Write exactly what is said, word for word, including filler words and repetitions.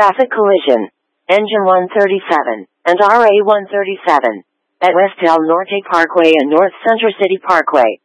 traffic collision. Engine one thirty-seven and R A one thirty-seven at West El Norte Parkway and North Central City Parkway.